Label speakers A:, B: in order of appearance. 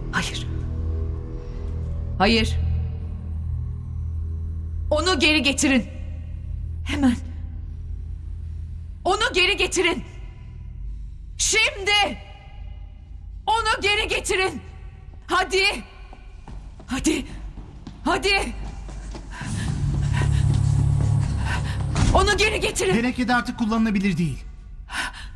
A: Hayır. Hayır. Onu geri getirin. Hemen. Onu geri getirin. Şimdi. Onu geri getirin. Hadi. Hadi. Hadi. Onu geri getirin.
B: Teneke de artık kullanılabilir değil.